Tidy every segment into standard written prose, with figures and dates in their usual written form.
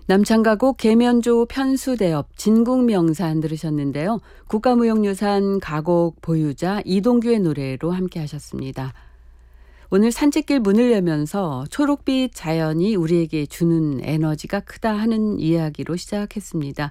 남창가곡 계면조 편수대업 진국명산 들으셨는데요. 국가무형유산 가곡 보유자 이동규의 노래로 함께 하셨습니다. 오늘 산책길 문을 열면서 초록빛 자연이 우리에게 주는 에너지가 크다 하는 이야기로 시작했습니다.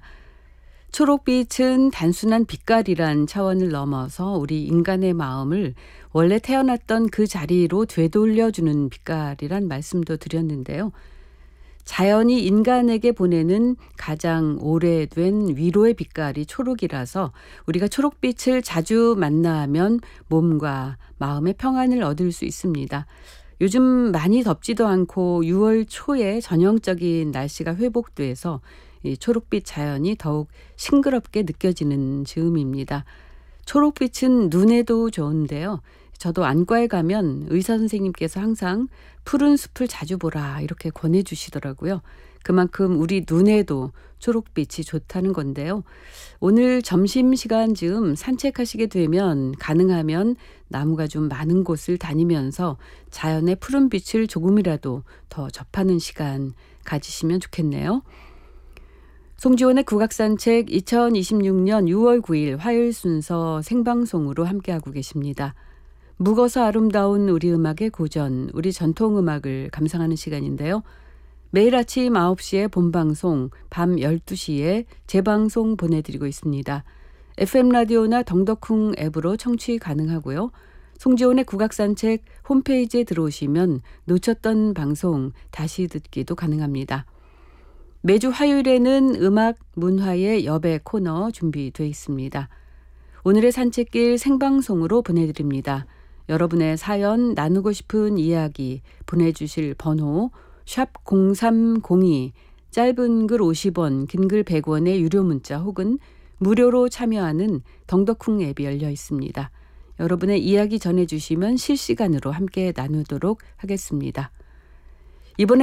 초록빛은 단순한 빛깔이란 차원을 넘어서 우리 인간의 마음을 원래 태어났던 그 자리로 되돌려주는 빛깔이란 말씀도 드렸는데요. 자연이 인간에게 보내는 가장 오래된 위로의 빛깔이 초록이라서 우리가 초록빛을 자주 만나면 몸과 마음의 평안을 얻을 수 있습니다. 요즘 많이 덥지도 않고 6월 초에 전형적인 날씨가 회복돼서 이 초록빛 자연이 더욱 싱그럽게 느껴지는 즈음입니다. 초록빛은 눈에도 좋은데요. 저도 안과에 가면 의사 선생님께서 항상 푸른 숲을 자주 보라 이렇게 권해주시더라고요. 그만큼 우리 눈에도 초록빛이 좋다는 건데요. 오늘 점심시간 즈음 산책하시게 되면 가능하면 나무가 좀 많은 곳을 다니면서 자연의 푸른 빛을 조금이라도 더 접하는 시간 가지시면 좋겠네요. 송지원의 국악산책 2026년 6월 9일 화요일 순서 생방송으로 함께하고 계십니다. 묵어서 아름다운 우리 음악의 고전, 우리 전통음악을 감상하는 시간인데요. 매일 아침 9시에 본방송, 밤 12시에 재방송 보내드리고 있습니다. FM 라디오나 덩덕쿵 앱으로 청취 가능하고요. 송지원의 국악산책 홈페이지에 들어오시면 놓쳤던 방송 다시 듣기도 가능합니다. 매주 화요일에는 음악 문화의 여배 코너 준비되어 있습니다. 오늘의 산책길 생방송으로 보내드립니다. 여러분의 사연 나누고 싶은 이야기 보내주실 번호 샵 0302 짧은 글 50원 긴 글 100원의 유료 문자 혹은 무료로 참여하는 덩덕쿵 앱이 열려 있습니다. 여러분의 이야기 전해주시면 실시간으로 함께 나누도록 하겠습니다. 이번에